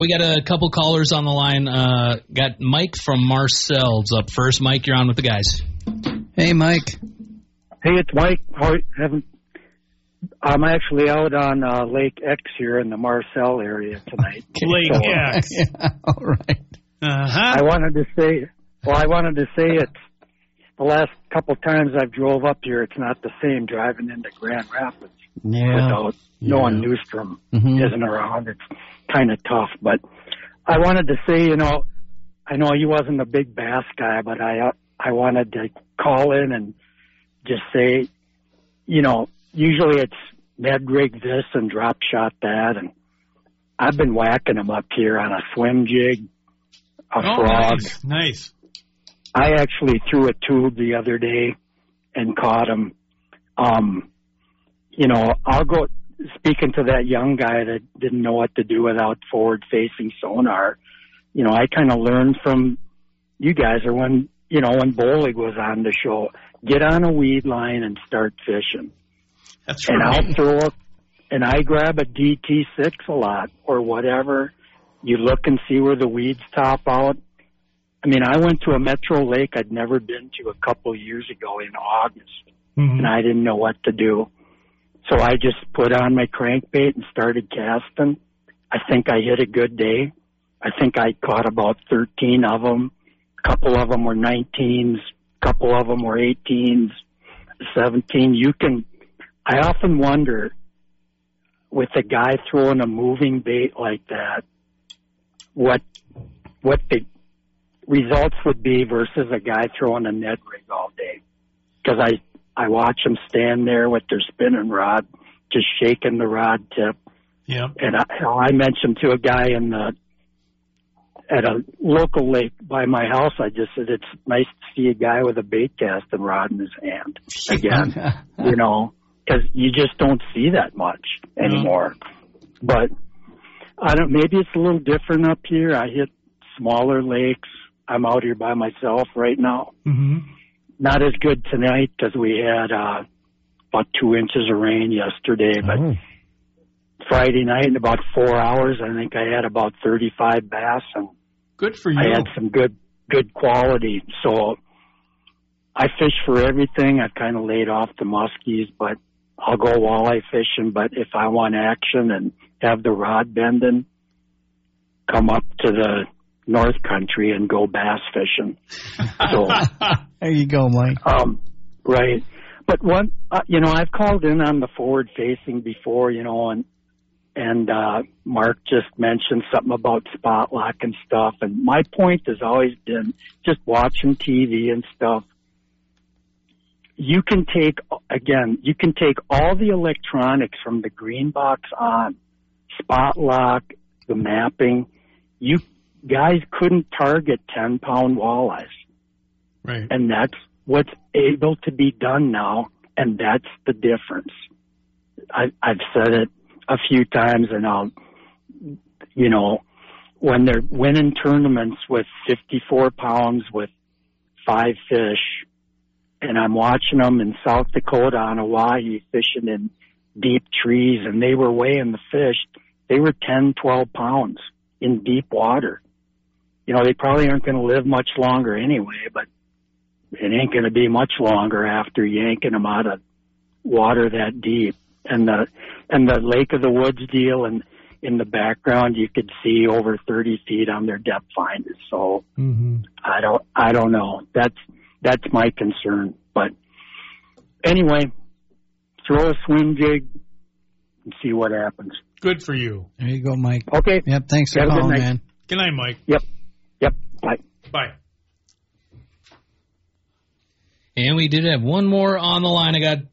We got a couple callers on the line. Got Mike from Marcel's up first. Mike, you're on with the guys. Hey, Mike. Hey, it's Mike. I'm actually out on Lake X here in the Marcel area tonight. Lake X. Yeah, all right. Uh-huh. I wanted to say it's the last couple times I've drove up here, it's not the same driving into Grand Rapids without knowing Newstrom isn't around. It's kind of tough. But I wanted to say, I know he wasn't a big bass guy, but I wanted to call in and just say, usually it's Ned rig this and drop shot that, and I've been whacking them up here on a swim jig, a frog. Nice. I actually threw a tube the other day and caught him. I'll go, speaking to that young guy that didn't know what to do without forward-facing sonar, I kind of learned from you guys, or when Bolig was on the show, get on a weed line and start fishing. That's right. right. And I grab a DT6 a lot or whatever. You look and see where the weeds top out. I mean, I went to a metro lake I'd never been to a couple years ago in August, and I didn't know what to do. So I just put on my crankbait and started casting. I think I hit a good day. I think I caught about 13 of them. A couple of them were 19s. A couple of them were 18s, 17. I often wonder, with a guy throwing a moving bait like that, what the results would be versus a guy throwing a Ned rig all day. Because I watch them stand there with their spinning rod, just shaking the rod tip. Yeah. And I mentioned to a guy at a local lake by my house, I just said, it's nice to see a guy with a bait casting rod in his hand again, because you just don't see that much anymore. But maybe it's a little different up here. I hit smaller lakes. I'm out here by myself right now. Mm-hmm. Not as good tonight because we had about 2 inches of rain yesterday, but Friday night in about 4 hours, I think I had about 35 bass, and good for you. I had some good quality. So I fish for everything. I've kind of laid off the muskies, but I'll go walleye fishing. But if I want action and have the rod bending, come up to the North Country and go bass fishing. So there you go, Mike. Right. But I've called in on the forward facing before, and Mark just mentioned something about spot lock and stuff. And my point has always been, just watching TV and stuff, you can take all the electronics from the green box on, spot lock, the mapping. You guys couldn't target 10-pound walleyes. Right. And that's what's able to be done now, and that's the difference. I've said it a few times, and when they're winning tournaments with 54 pounds with 5 fish, and I'm watching them in South Dakota on Hawaii fishing in deep trees, and they were weighing the fish, they were 10, 12 pounds in deep water. They probably aren't going to live much longer anyway, but it ain't going to be much longer after yanking them out of water that deep. And the Lake of the Woods deal, and in the background you could see over 30 feet on their depth finders. So I don't know. That's my concern. But anyway, throw a swim jig and see what happens. Good for you. There you go, Mike. Okay. Yep. Thanks for calling, man. Good night, Mike. Yep. Bye. Bye. And we did have one more on the line. I got